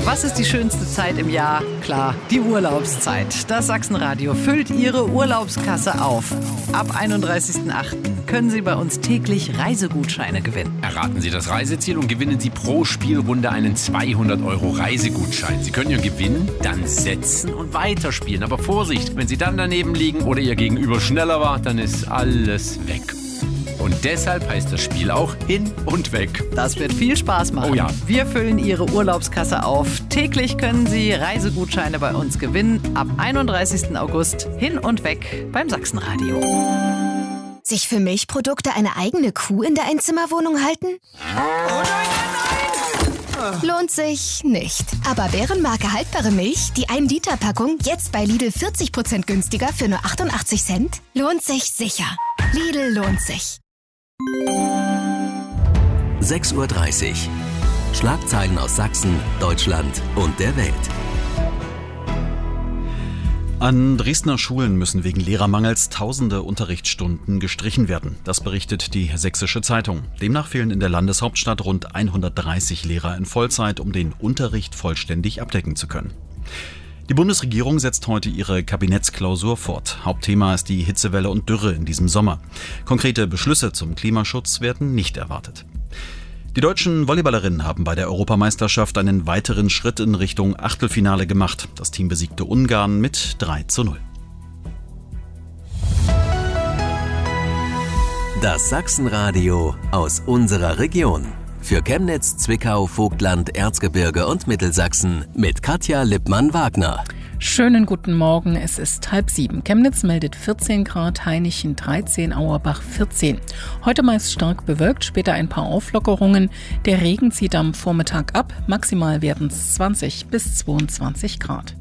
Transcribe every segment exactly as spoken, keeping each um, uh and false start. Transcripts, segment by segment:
Was ist die schönste Zeit im Jahr? Klar, die Urlaubszeit. Das Sachsenradio füllt Ihre Urlaubskasse auf. Ab einunddreißigsten achten können Sie bei uns täglich Reisegutscheine gewinnen. Erraten Sie das Reiseziel und gewinnen Sie pro Spielrunde einen zweihundert Euro Reisegutschein. Sie können Ihren Gewinn dann setzen und weiterspielen. Aber Vorsicht, wenn Sie dann daneben liegen oder Ihr Gegenüber schneller war, dann ist alles weg. Und deshalb heißt das Spiel auch Hin und Weg. Das wird viel Spaß machen. Oh ja. Wir füllen Ihre Urlaubskasse auf. Täglich können Sie Reisegutscheine bei uns gewinnen. Ab einunddreißigsten August Hin und Weg beim Sachsenradio. Sich für Milchprodukte eine eigene Kuh in der Einzimmerwohnung halten? Oh nein, nein, nein! Lohnt sich nicht. Aber Bärenmarke haltbare Milch, die ein Liter Packung, jetzt bei Lidl vierzig Prozent günstiger für nur achtundachtzig Cent? Lohnt sich sicher. Lidl lohnt sich. sechs Uhr dreißig. Schlagzeilen aus Sachsen, Deutschland und der Welt. An Dresdner Schulen müssen wegen Lehrermangels tausende Unterrichtsstunden gestrichen werden. Das berichtet die Sächsische Zeitung. Demnach fehlen in der Landeshauptstadt rund hundertdreißig Lehrer in Vollzeit, um den Unterricht vollständig abdecken zu können. Die Bundesregierung setzt heute ihre Kabinettsklausur fort. Hauptthema ist die Hitzewelle und Dürre in diesem Sommer. Konkrete Beschlüsse zum Klimaschutz werden nicht erwartet. Die deutschen Volleyballerinnen haben bei der Europameisterschaft einen weiteren Schritt in Richtung Achtelfinale gemacht. Das Team besiegte Ungarn mit drei zu null. Das Sachsenradio aus unserer Region. Für Chemnitz, Zwickau, Vogtland, Erzgebirge und Mittelsachsen mit Katja Lippmann-Wagner. Schönen guten Morgen, es ist halb sieben. Chemnitz meldet vierzehn Grad, Hainichen dreizehn, Auerbach vierzehn. Heute meist stark bewölkt, später ein paar Auflockerungen. Der Regen zieht am Vormittag ab, maximal werden es zwanzig bis zweiundzwanzig Grad.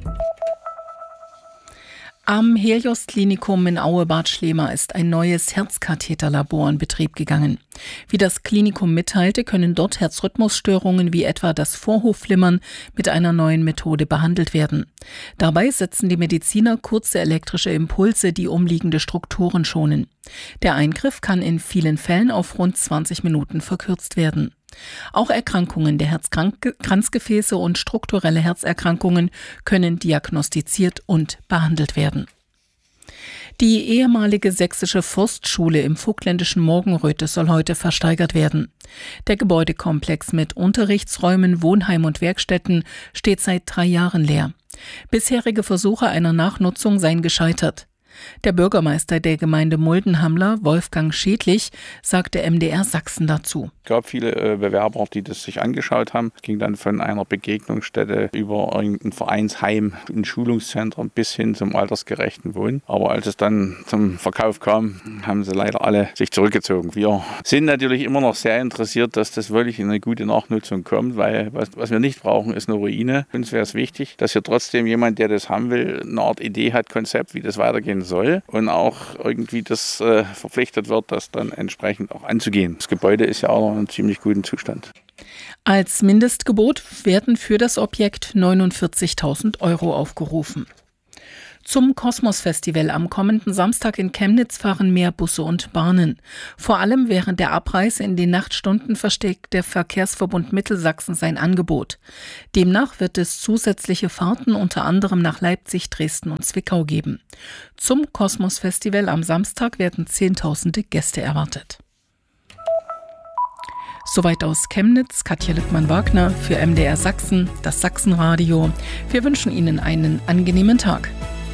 Am Helios-Klinikum in Aue-Bad Schlema ist ein neues Herzkatheterlabor in Betrieb gegangen. Wie das Klinikum mitteilte, können dort Herzrhythmusstörungen wie etwa das Vorhofflimmern mit einer neuen Methode behandelt werden. Dabei setzen die Mediziner kurze elektrische Impulse, die umliegende Strukturen schonen. Der Eingriff kann in vielen Fällen auf rund zwanzig Minuten verkürzt werden. Auch Erkrankungen der Herzkranzgefäße und strukturelle Herzerkrankungen können diagnostiziert und behandelt werden. Die ehemalige sächsische Forstschule im vogtländischen Morgenröthe soll heute versteigert werden. Der Gebäudekomplex mit Unterrichtsräumen, Wohnheim und Werkstätten steht seit drei Jahren leer. Bisherige Versuche einer Nachnutzung seien gescheitert. Der Bürgermeister der Gemeinde Muldenhamler, Wolfgang Schädlich, sagte M D R Sachsen dazu. Es gab viele äh, Bewerber, die das sich angeschaut haben. Es ging dann von einer Begegnungsstätte über irgendein Vereinsheim, ein Schulungszentrum bis hin zum altersgerechten Wohnen. Aber als es dann zum Verkauf kam, haben sie leider alle sich zurückgezogen. Wir sind natürlich immer noch sehr interessiert, dass das wirklich in eine gute Nachnutzung kommt, weil was, was wir nicht brauchen, ist eine Ruine. Uns wäre es wichtig, dass hier trotzdem jemand, der das haben will, eine Art Idee hat, Konzept, wie das weitergehen soll und auch irgendwie das äh, verpflichtet wird, das dann entsprechend auch anzugehen. Das Gebäude ist ja auch noch in einem ziemlich guten Zustand. Als Mindestgebot werden für das Objekt neunundvierzigtausend Euro aufgerufen. Zum Kosmos-Festival am kommenden Samstag in Chemnitz fahren mehr Busse und Bahnen. Vor allem während der Abreise in den Nachtstunden verstärkt der Verkehrsverbund Mittelsachsen sein Angebot. Demnach wird es zusätzliche Fahrten unter anderem nach Leipzig, Dresden und Zwickau geben. Zum Kosmos-Festival am Samstag werden Zehntausende Gäste erwartet. Soweit aus Chemnitz, Katja Lippmann-Wagner für M D R Sachsen, das Sachsenradio. Wir wünschen Ihnen einen angenehmen Tag.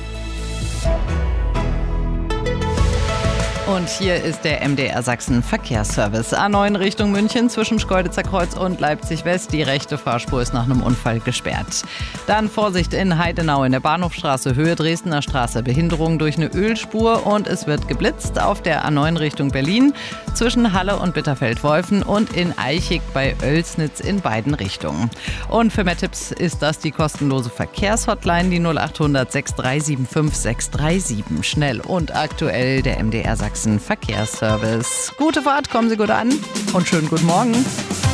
Und hier ist der M D R Sachsen Verkehrsservice. A neun Richtung München zwischen Schkeuditzer Kreuz und Leipzig West. Die rechte Fahrspur ist nach einem Unfall gesperrt. Dann Vorsicht in Heidenau in der Bahnhofstraße Höhe Dresdner Straße. Behinderung durch eine Ölspur und es wird geblitzt auf der A neun Richtung Berlin zwischen Halle und Bitterfeld-Wolfen und in Eichig bei Oelsnitz in beiden Richtungen. Und für mehr Tipps ist das die kostenlose Verkehrshotline, die null achthundert sechs drei sieben fünf sechs drei sieben. Schnell und aktuell der M D R Sachsen Verkehrsservice. Gute Fahrt, kommen Sie gut an und schönen guten Morgen.